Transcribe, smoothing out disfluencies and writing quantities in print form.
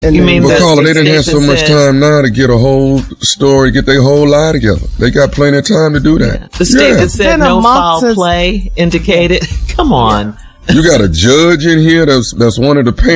And You mean then, that Carla, they didn't have so station much said- time now to get a whole story, get their whole lie together. They got plenty of time to do that. The state that said Been a no month foul since- play indicated. Come on. You got a judge in here that's one of the parents.